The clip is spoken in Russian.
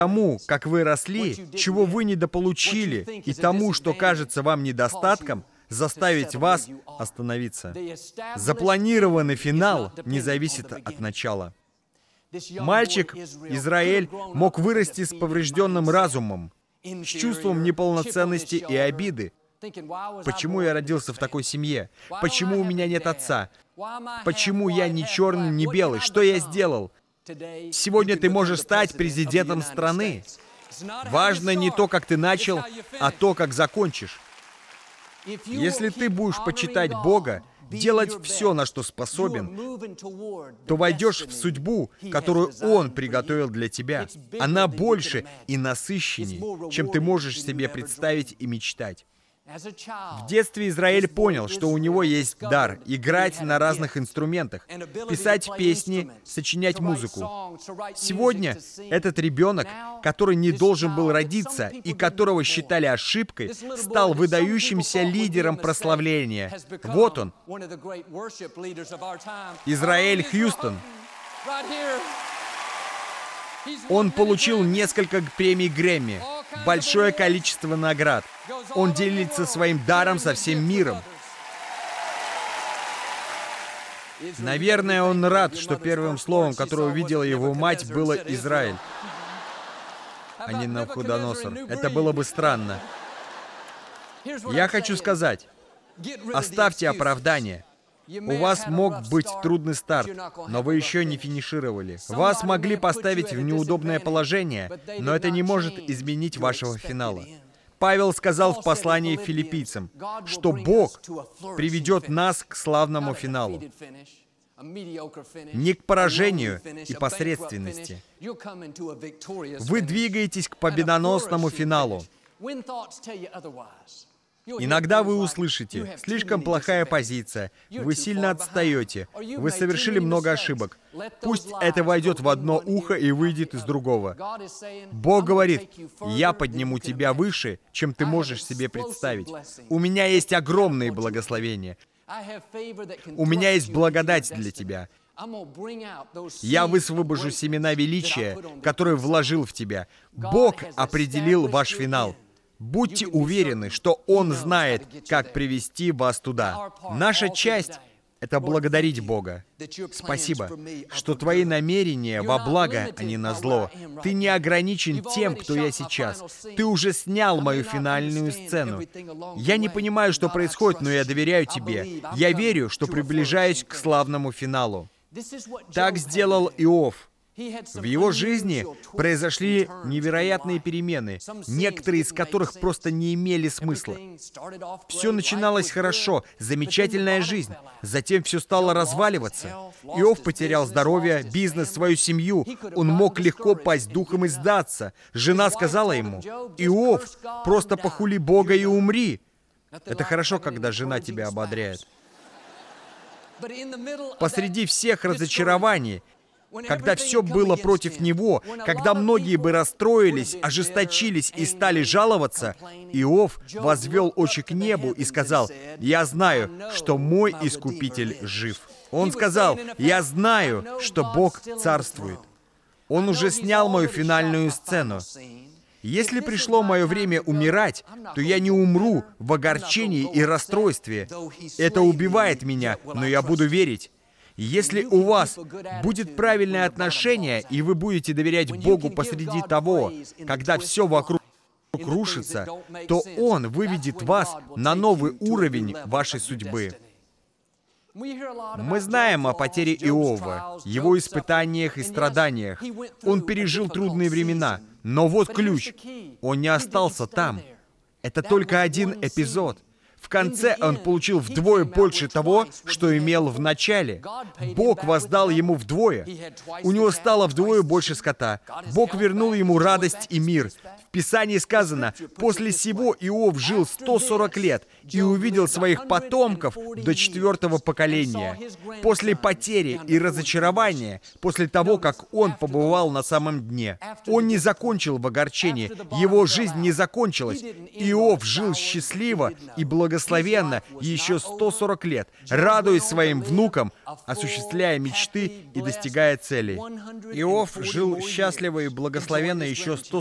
тому, как вы росли, чего вы недополучили, и тому, что кажется вам недостатком, заставить вас остановиться. Запланированный финал не зависит от начала. Мальчик Израиль мог вырасти с поврежденным разумом, с чувством неполноценности и обиды. Почему я родился в такой семье? Почему у меня нет отца? Почему я не черный, не белый? Что я сделал? Сегодня ты можешь стать президентом страны. Важно не то, как ты начал, а то, как закончишь. Если ты будешь почитать Бога, делать все, на что способен, то войдешь в судьбу, которую Он приготовил для тебя. Она больше и насыщеннее, чем ты можешь себе представить и мечтать. В детстве Израиль понял, что у него есть дар играть на разных инструментах, писать песни, сочинять музыку. Сегодня этот ребенок, который не должен был родиться и которого считали ошибкой, стал выдающимся лидером прославления. Вот он, Израиль Хьюстон. Он получил несколько премий Грэмми, большое количество наград. Он делится своим даром со всем миром. Наверное, он рад, что первым словом, которое увидела его мать, было «Израиль», а не Навуходоносор. Это было бы странно. Я хочу сказать, оставьте оправдания. У вас мог быть трудный старт, но вы еще не финишировали. Вас могли поставить в неудобное положение, но это не может изменить вашего финала. Павел сказал в послании к филиппийцам, что Бог приведет нас к славному финалу, не к поражению и посредственности. Вы двигаетесь к победоносному финалу. Иногда вы услышите: слишком плохая позиция, вы сильно отстаете, вы совершили много ошибок. Пусть это войдет в одно ухо и выйдет из другого. Бог говорит: я подниму тебя выше, чем ты можешь себе представить. У меня есть огромные благословения. У меня есть благодать для тебя. Я высвобожу семена величия, которые вложил в тебя. Бог определил ваш финал. Будьте уверены, что Он знает, как привести вас туда. Наша часть — это благодарить Бога. Спасибо, что твои намерения во благо, а не на зло. Ты не ограничен тем, кто я сейчас. Ты уже снял мою финальную сцену. Я не понимаю, что происходит, но я доверяю тебе. Я верю, что приближаюсь к славному финалу. Так сделал Иов. В его жизни произошли невероятные перемены, некоторые из которых просто не имели смысла. Все начиналось хорошо, замечательная жизнь. Затем все стало разваливаться. Иов потерял здоровье, бизнес, свою семью. Он мог легко пасть духом и сдаться. Жена сказала ему: «Иов, просто похули Бога и умри». Это хорошо, когда жена тебя ободряет. Посреди всех разочарований, когда все было против него, когда многие бы расстроились, ожесточились и стали жаловаться, Иов возвел очи к небу и сказал: «Я знаю, что мой Искупитель жив». Он сказал: «Я знаю, что Бог царствует». Он уже снял мою финальную сцену. Если пришло мое время умирать, то я не умру в огорчении и расстройстве. Это убивает меня, но я буду верить. Если у вас будет правильное отношение, и вы будете доверять Богу посреди того, когда все вокруг рушится, то Он выведет вас на новый уровень вашей судьбы. Мы знаем о потере Иова, его испытаниях и страданиях. Он пережил трудные времена, но вот ключ. Он не остался там. Это только один эпизод. В конце он получил вдвое больше того, что имел в начале. Бог воздал ему вдвое. У него стало вдвое больше скота. Бог вернул ему радость и мир. Писании сказано: «После сего Иов жил 140 лет и увидел своих потомков до 4-го поколения». После потери и разочарования, после того, как он побывал на самом дне, он не закончил в огорчении, его жизнь не закончилась. Иов жил счастливо и благословенно еще 140 лет, радуясь своим внукам, осуществляя мечты и достигая целей. Иов жил счастливо и благословенно еще